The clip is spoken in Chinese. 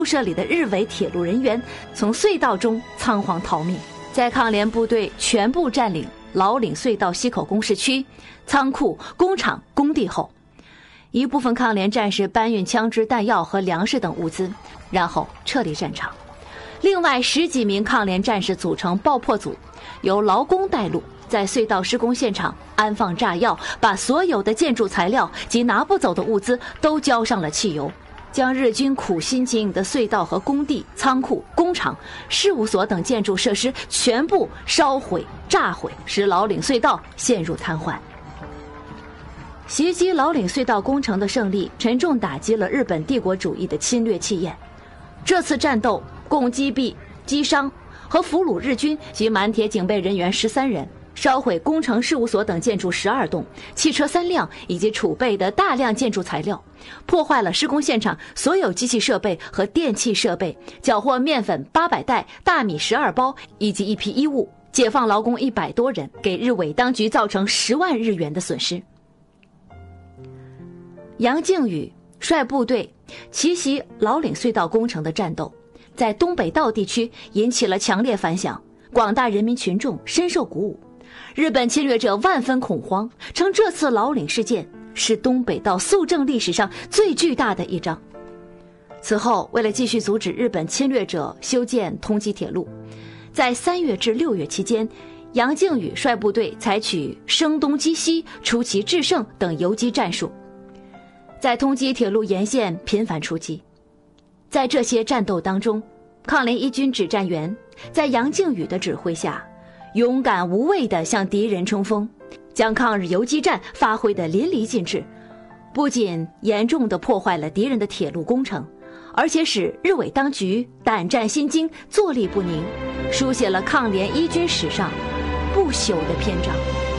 舍里的日伪铁路人员从隧道中仓皇逃命。在抗联部队全部占领老岭隧道西口工事区、仓库、工厂、工地后，一部分抗联战士搬运枪支、弹药和粮食等物资，然后撤离战场。另外10几名抗联战士组成爆破组，由劳工带路，在隧道施工现场安放炸药，把所有的建筑材料及拿不走的物资都浇上了汽油，将日军苦心经营的隧道和工地、仓库、工厂、事务所等建筑设施全部烧毁、炸毁，使老岭隧道陷入瘫痪。袭击老岭隧道工程的胜利，沉重打击了日本帝国主义的侵略气焰。这次战斗共击毙、击伤和俘虏日军及满铁警备人员13人，烧毁工程事务所等建筑12栋、汽车3辆以及储备的大量建筑材料，破坏了施工现场所有机器设备和电气设备，缴获面粉800袋、大米12包以及一批衣物，解放劳工100多人，给日伪当局造成10万日元的损失。杨靖宇率部队奇袭老岭隧道工程的战斗，在东北道地区引起了强烈反响，广大人民群众深受鼓舞。日本侵略者万分恐慌，称这次老岭事件是东北道肃正历史上最巨大的一章。此后，为了继续阻止日本侵略者修建通缉铁路，在3月至6月期间，杨靖宇率部队采取声东击西、出奇制胜等游击战术，在通缉铁路沿线频繁出击。在这些战斗当中，抗联一军指战员在杨靖宇的指挥下，勇敢无畏地向敌人冲锋，将抗日游击战发挥得淋漓尽致，不仅严重地破坏了敌人的铁路工程，而且使日伪当局胆战心惊、坐立不宁，书写了抗联一军史上不朽的篇章。